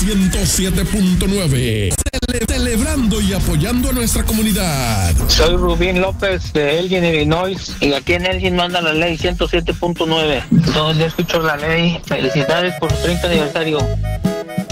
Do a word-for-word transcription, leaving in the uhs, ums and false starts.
ciento siete punto nueve. Cele- celebrando y apoyando a nuestra comunidad. Soy Rubín López de Elgin, Illinois, y aquí en Elgin manda la ley ciento siete punto nueve. Todo el día escucho la ley. Felicidades por su treinta aniversario.